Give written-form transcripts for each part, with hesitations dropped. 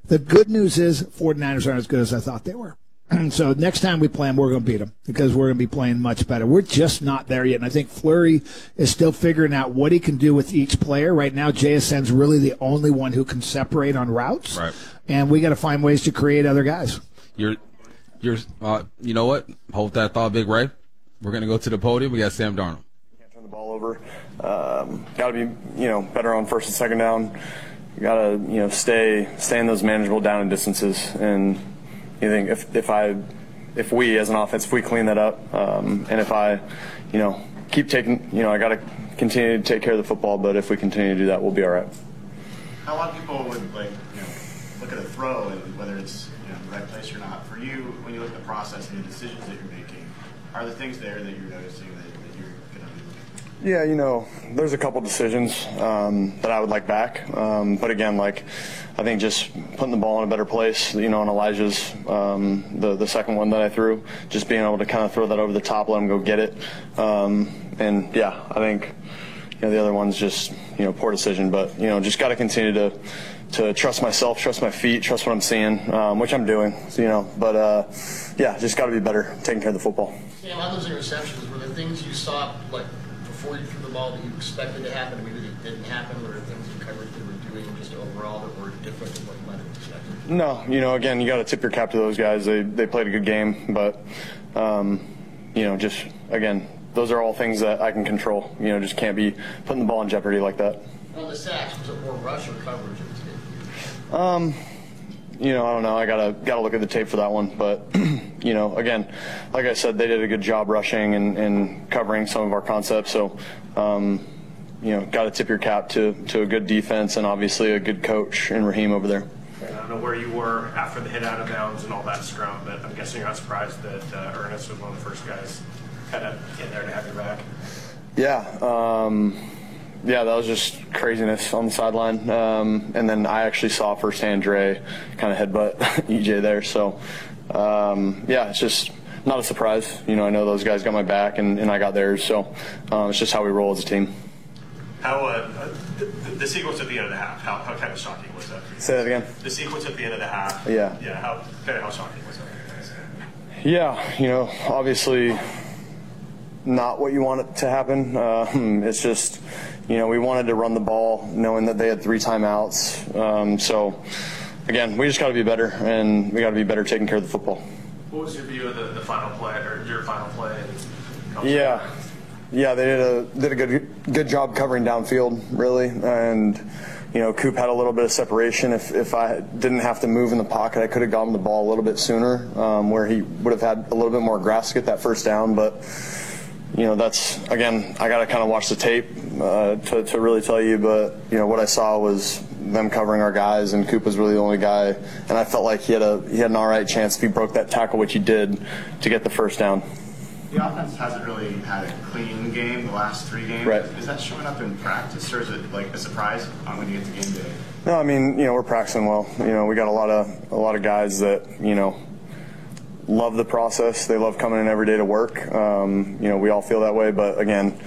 The good news is 49ers aren't as good as I thought they were. So next time we play them, we're going to beat them because we're going to be playing much better. We're just not there yet, and I think Fleury is still figuring out what he can do with each player. Right now, JSN's really the only one who can separate on routes, right. And we got to find ways to create other guys. You know what? Hold that thought, Big Ray. We're going to go to the podium. We got Sam Darnold. Can't turn the ball over. Got to be, better on first and second down. You got to, stay in those manageable down and distances. And you think if we as an offense, if we clean that up, and if I, keep taking, I got to continue to take care of the football. But if we continue to do that, we'll be all right. A lot of people would look at a throw and whether it's the right place or not. For you, when you look at the process and the decisions that you're making, are there things there that you're noticing that you're going to be looking at? Yeah, there's a couple decisions that I would like back. But again, I think just putting the ball in a better place, on Elijah's, the second one that I threw, just being able to kind of throw that over the top, let him go get it. And yeah, I think, the other one's just, poor decision. But, just got to continue to trust myself, trust my feet, trust what I'm seeing, which I'm doing, But, just got to be better taking care of the football. Yeah, a lot of those interceptions, were the things you saw, before you threw the ball that you expected to happen, maybe they didn't happen, or things you covered that were doing just overall that were different than what you might have expected? No, again, you got to tip your cap to those guys. They played a good game, but, just, again, those are all things that I can control. Just can't be putting the ball in jeopardy like that. On the sacks, was it more rush or coverage? I don't know. I gotta look at the tape for that one. But, again, like I said, they did a good job rushing and covering some of our concepts. So, got to tip your cap to a good defense and obviously a good coach in Raheem over there. I don't know where you were after the hit out of bounds and all that scrum, but I'm guessing you're not surprised that Ernest was one of the first guys kind of in there to have your back. Yeah, that was just craziness on the sideline. And then I actually saw firsthand Dre kind of headbutt EJ there. So, it's just not a surprise. I know those guys got my back and I got theirs. So it's just how we roll as a team. How the sequence at the end of the half, how kind of shocking was that? Say that again? The sequence at the end of the half. Yeah. Yeah, how shocking was that? Yeah, obviously not what you want it to happen. It's just, we wanted to run the ball knowing that they had 3 timeouts. So, again, we just got to be better, and we got to be better taking care of the football. What was your view of the final play, or your final play? Yeah, they did a good job covering downfield, really, and Coop had a little bit of separation. If I didn't have to move in the pocket, I could have gotten the ball a little bit sooner, where he would have had a little bit more grass to get that first down. But that's, again, I got to kind of watch the tape to really tell you. But what I saw was them covering our guys, and Coop was really the only guy, and I felt like he had an all right chance if he broke that tackle, which he did, to get the first down. The offense hasn't really had a clean game the last 3 games. Right. Is that showing up in practice, or is it a surprise when you get to game day? No, I mean, we're practicing well. We got a lot of guys that, love the process. They love coming in every day to work. We all feel that way, but again,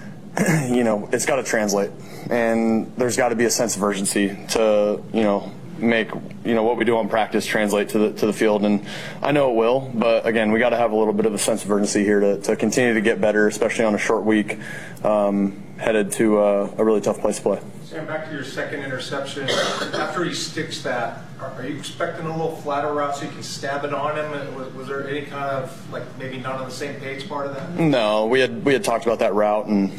it's got to translate, and there's got to be a sense of urgency to, make what we do on practice translate to the field, and I know it will. But again, we got to have a little bit of a sense of urgency here to continue to get better, especially on a short week, headed to a really tough place to play. Sam, back to your second interception. After he sticks that, are you expecting a little flatter route so you can stab it on him? Was there any kind of maybe not on the same page part of that? No, we had talked about that route, and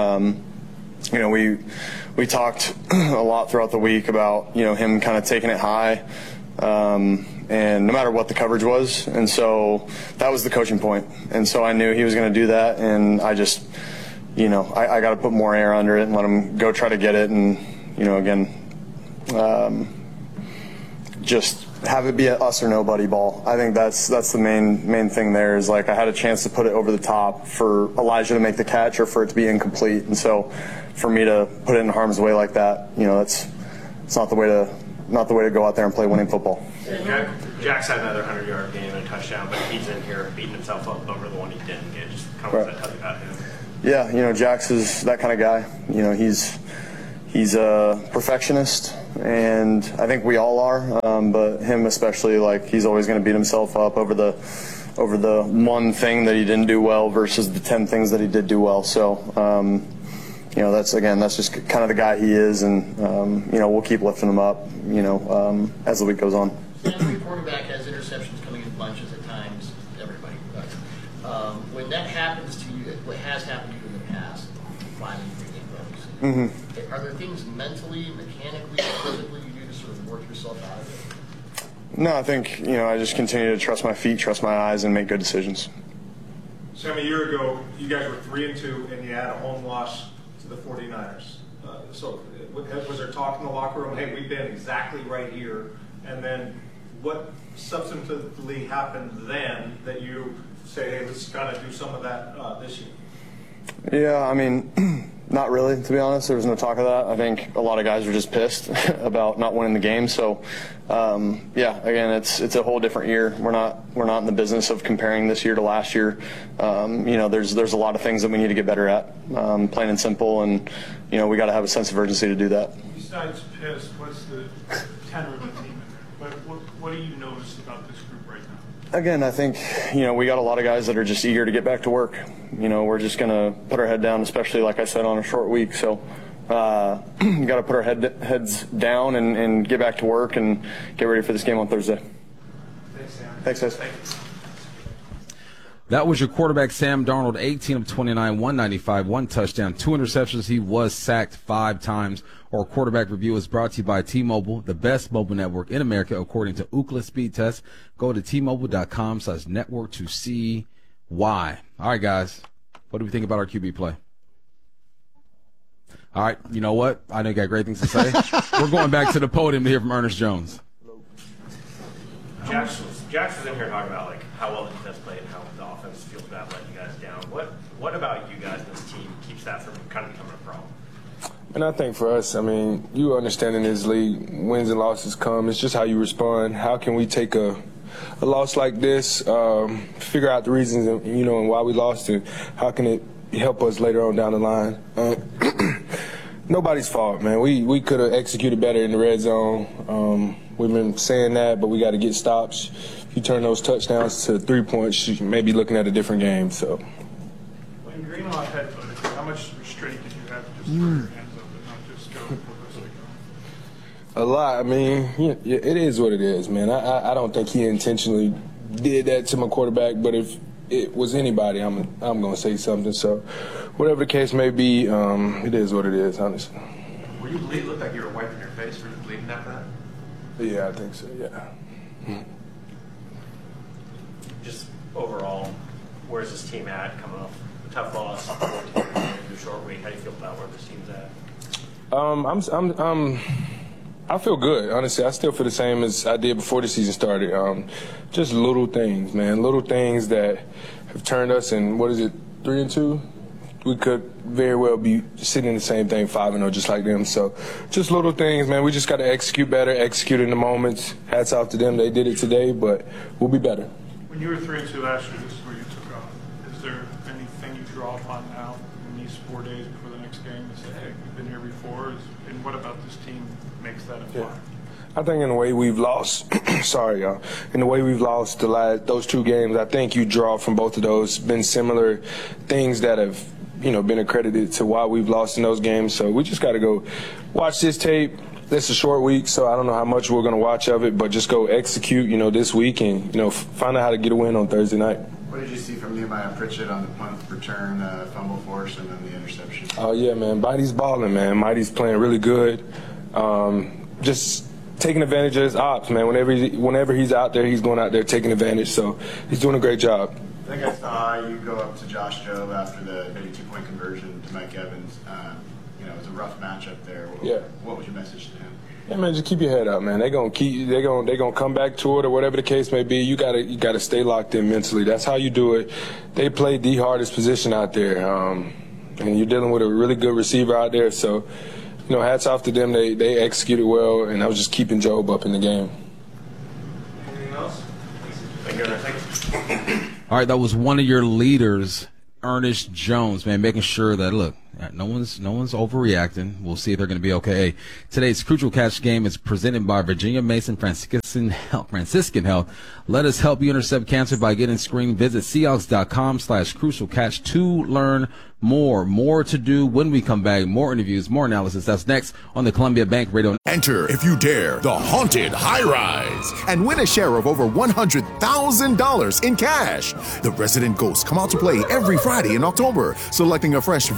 we talked a lot throughout the week about him kind of taking it high, and no matter what the coverage was, and so that was the coaching point, and so I knew he was going to do that, and I just I got to put more air under it and let him go try to get it, and just have it be a us or nobody ball. I think that's the main thing there is I had a chance to put it over the top for Elijah to make the catch or for it to be incomplete, and so for me to put it in harm's way like that, it's not the way to go out there and play winning football. Jack's had another 100-yard game and a touchdown, but he's in here beating himself up over the one he didn't get. Just kind of tell you about him. Yeah, Jax is that kind of guy. He's a perfectionist, and I think we all are, but him especially, like, he's always going to beat himself up over the one thing that he didn't do well versus the 10 things that he did do well. So, you know, that's just kind of the guy he is, and, you know, we'll keep lifting him up, you know, as the week goes on. Every quarterback has interceptions coming in bunches at times, everybody does. When that happens to you, what has happened to you in the past, 5 and 3 game runs, are there things mentally, mechanically, physically you do to sort of work yourself out of it? No, I think, you know, I just continue to trust my feet, trust my eyes, and make good decisions. Sam, a year ago, you guys were 3-2, and you had a home loss to the 49ers. So was there talk in the locker room, hey, we've been exactly right here, and then what substantively happened then that you say, hey, let's kind of do some of that this year? Yeah, I mean, not really, to be honest. There was no talk of that. I think a lot of guys were just pissed about not winning the game. So, yeah, again, it's a whole different year. We're not in the business of comparing this year to last year. You know, there's a lot of things that we need to get better at, plain and simple, and you know, we got to have a sense of urgency to do that. Besides pissed, what's the tenor of the team in there? What do you notice about this group right now? Again, I think, you know, we got a lot of guys that are just eager to get back to work. You know, we're just going to put our head down, especially, like I said, on a short week. So we got to put our heads down and get back to work and get ready for this game on Thursday. Thanks, Sam. Thanks, guys. Thanks. That was your quarterback, Sam Darnold, 18 of 29, 195, 1 touchdown, 2 interceptions. He was sacked 5 times. Our quarterback review is brought to you by T-Mobile, the best mobile network in America, according to Ookla speed test. Go to T-Mobile.com/network to see why. All right, guys. What do we think about our QB play? All right. You know what? I know you got great things to say. We're going back to the podium to hear from Ernest Jones. Jax was in here talking about like how well the defense played and how the offense feels bad letting you guys down. What about you guys and this team keeps that from kind of becoming a problem? And I think for us, I mean, you understand in this league, wins and losses come. It's just how you respond. How can we take a loss like this, figure out the reasons, you know, and why we lost, and how can it help us later on down the line? Nobody's fault, man. We could have executed better in the red zone. We've been saying that, but we got to get stops. If you turn those touchdowns to 3 points, you may be looking at a different game. So. When Greenlaw headbutted, how much restraint did you have to just throw your hands up and not just go ballistic? A lot. I mean, yeah, it is what it is, man. I don't think he intentionally did that to my quarterback, but if it was anybody, I'm going to say something. So whatever the case may be, it is what it is, honestly. Were you bleeding? It looked like you were wiping your face. Were you bleeding after that? Yeah, I think so, yeah. Just overall, where's this team at coming off a tough loss, 14 a short week? How do you feel about where this team's at? I feel good, honestly. I still feel the same as I did before the season started. Just little things, man. Little things that have turned us in, 3-2? We could very well be sitting in the same thing, 5-0, just like them. So just little things, man. We just got to execute better, execute in the moments. Hats off to them. They did it today, but we'll be better. When you were 3-2 last year, this is where you took off. Is there anything you draw upon now in these 4 days before the next game to say, hey, we've been here before? And what about this team makes that apply? Yeah. I think in the way we've lost, sorry, y'all, in the way we've lost those 2 games, I think you draw from both of those. Been similar things that have, you know, been accredited to why we've lost in those games. So we just got to go watch this tape. It's a short week, so I don't know how much we're going to watch of it, but just go execute, you know, this week and, you know, find out how to get a win on Thursday night. What did you see from Nehemiah Pritchett on the punt return, fumble force, and then the interception? Oh, yeah, man. Mighty's balling, man. Mighty's playing really good. Just taking advantage of his ops, man. Whenever he's out there, he's going out there taking advantage. So he's doing a great job. I think I saw you go up to Josh Jobe after the maybe 2-point conversion to Mike Evans. You know, it was a rough matchup there. What was your message to him? Yeah, man, just keep your head up, man. They're gonna come back to it or whatever the case may be. You gotta stay locked in mentally. That's how you do it. They play the hardest position out there, and you're dealing with a really good receiver out there. So, you know, hats off to them. They executed well, and I was just keeping Jobe up in the game. Anything else? Thank you. All right, that was one of your leaders Ernest Jones, man, making sure that, look, no one's overreacting. We'll see if they're going to be okay. Hey, today's Crucial Catch game is presented by Virginia Mason Franciscan Health. Let us help you intercept cancer by getting screened. Visit Seahawks.com/Crucial Catch to learn more. More to do when we come back. More interviews, more analysis. That's next on the Columbia Bank Radio. Enter, if you dare, the Haunted High Rise and win a share of over $100,000 in cash. The resident ghosts come out to play every Friday in October, selecting a fresh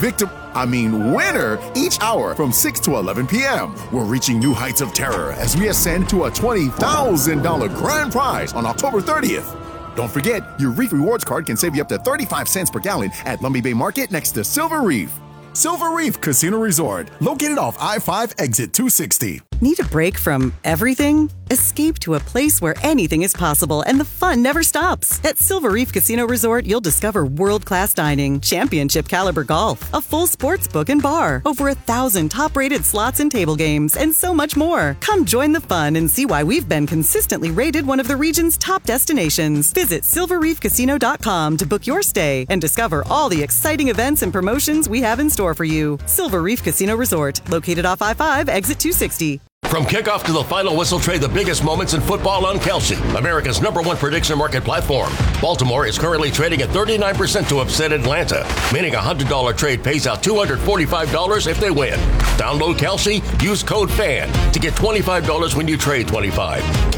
winner each hour from 6 to 11 p.m. We're reaching new heights of terror as we ascend to a $20,000 grand prize on October 30th. Don't forget, your Reef Rewards card can save you up to 35 cents per gallon at Lumby Bay Market next to Silver Reef. Silver Reef Casino Resort, located off I-5 exit 260. Need a break from everything? Escape to a place where anything is possible and the fun never stops. At Silver Reef Casino Resort, you'll discover world-class dining, championship caliber golf, a full sports book and bar, over 1,000 top-rated slots and table games, and so much more. Come join the fun and see why we've been consistently rated one of the region's top destinations. Visit silverreefcasino.com to book your stay and discover all the exciting events and promotions we have in store for you. Silver Reef Casino Resort, located off I-5, exit 260. From kickoff to the final whistle, trade the biggest moments in football on Kalshi, America's #1 prediction market platform. Baltimore is currently trading at 39% to upset Atlanta, meaning a $100 trade pays out $245 if they win. Download Kalshi, use code FAN to get $25 when you trade $25.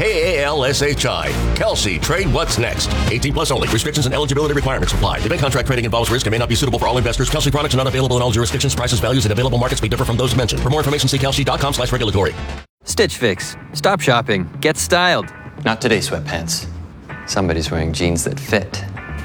KALSHI. Kalshi, trade what's next. 18 plus only. Restrictions and eligibility requirements apply. Event contract trading involves risk and may not be suitable for all investors. Kalshi products are not available in all jurisdictions. Prices, values, and available markets may differ from those mentioned. For more information, see kalshi.com/regulatory. Stitch Fix. Stop shopping. Get styled. Not today, sweatpants. Somebody's wearing jeans that fit.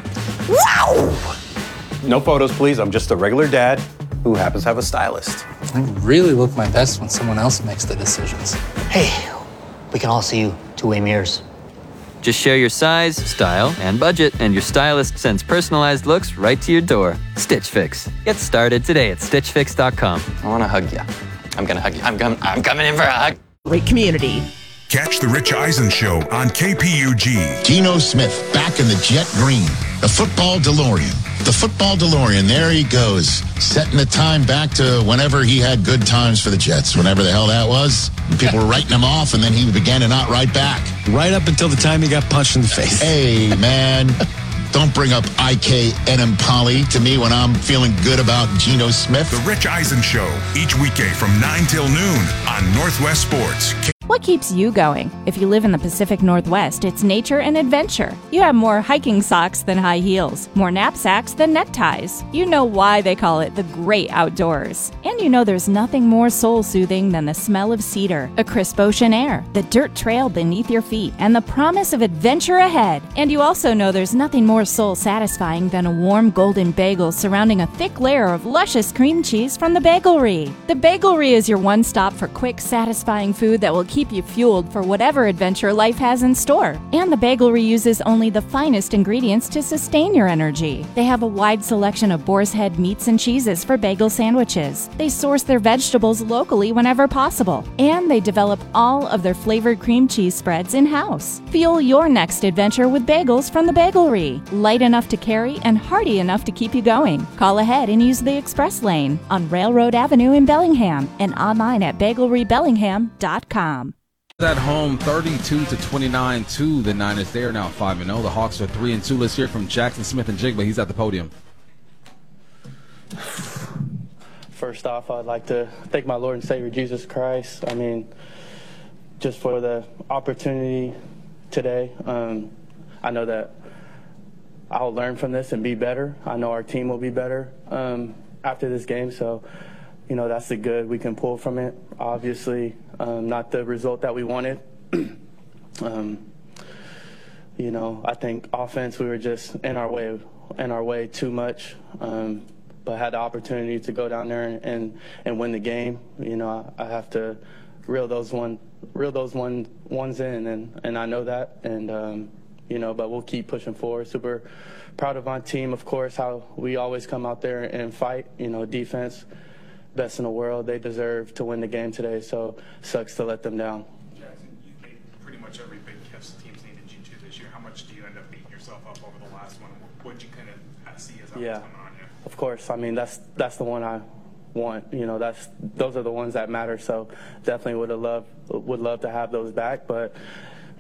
Wow! No photos, please. I'm just a regular dad who happens to have a stylist. I really look my best when someone else makes the decisions. Hey, we can all see you two-way mirrors. Just share your size, style, and budget, and your stylist sends personalized looks right to your door. Stitch Fix. Get started today at StitchFix.com. I want to hug you. I'm going to hug you. I'm coming in for a hug. Great community. Catch the Rich Eisen Show on KPUG. Geno Smith back in the jet green. The football DeLorean. The football DeLorean. There he goes. Setting the time back to whenever he had good times for the Jets. Whenever the hell that was. People were writing him off, and then he began to not write back. Right up until the time he got punched in the face. Hey, man. Don't bring up IK Enemkali to me when I'm feeling good about Geno Smith. The Rich Eisen Show, each weekday from 9 till noon on Northwest Sports. What keeps you going? If you live in the Pacific Northwest, it's nature and adventure. You have more hiking socks than high heels, more knapsacks than neckties. You know why they call it the great outdoors. And you know there's nothing more soul-soothing than the smell of cedar, a crisp ocean air, the dirt trail beneath your feet, and the promise of adventure ahead. And you also know there's nothing more soul-satisfying than a warm golden bagel surrounding a thick layer of luscious cream cheese from the Bagelry. The Bagelry is your one-stop for quick, satisfying food that will keep you fueled for whatever adventure life has in store. And the Bagelry uses only the finest ingredients to sustain your energy. They have a wide selection of boar's head meats and cheeses for bagel sandwiches. They source their vegetables locally whenever possible. And they develop all of their flavored cream cheese spreads in-house. Fuel your next adventure with bagels from the Bagelry. Light enough to carry and hearty enough to keep you going. Call ahead and use the express lane on Railroad Avenue in Bellingham and online at bagelrybellingham.com. At home, 32-29 to the Niners. They are now 5-0. The Hawks are 3-2. Let's hear from Jackson Smith-Njigba. He's at the podium. First off, I'd like to thank my Lord and Savior Jesus Christ. I mean, just for the opportunity today. I know that I'll learn from this and be better. I know our team will be better after this game. So, you know, that's the good we can pull from it. Obviously, not the result that we wanted. You know, I think offense, we were just in our way too much, but had the opportunity to go down there and win the game. You know, I have to reel those ones in, and I know that, and you know, but we'll keep pushing forward. Super proud of my team, of course, how we always come out there and fight. You know, defense, best in the world. They deserve to win the game today, so sucks to let them down. Jackson, you made pretty much every big because teams needed you to this year. How much do you end up beating yourself up over the last one? What did you kind of see as that was coming on you? Of course. I mean, that's the one I want. You know, those are the ones that matter. So definitely would love to have those back. But